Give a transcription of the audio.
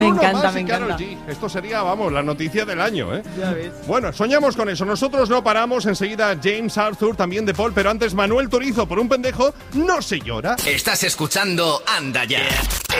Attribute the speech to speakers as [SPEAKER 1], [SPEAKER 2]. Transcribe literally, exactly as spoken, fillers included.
[SPEAKER 1] Me
[SPEAKER 2] Bruno
[SPEAKER 1] encanta,
[SPEAKER 2] Mars
[SPEAKER 1] me
[SPEAKER 2] y Karol
[SPEAKER 1] encanta.
[SPEAKER 2] G. Esto sería, vamos, la noticia del año, ¿eh?
[SPEAKER 1] Ya ves.
[SPEAKER 2] Bueno, soñamos con eso. Nosotros no paramos. Enseguida James Arthur, también de Paul, pero antes Manuel Turizo, por un pendejo, no se llora.
[SPEAKER 3] Estás escuchando Anda Ya.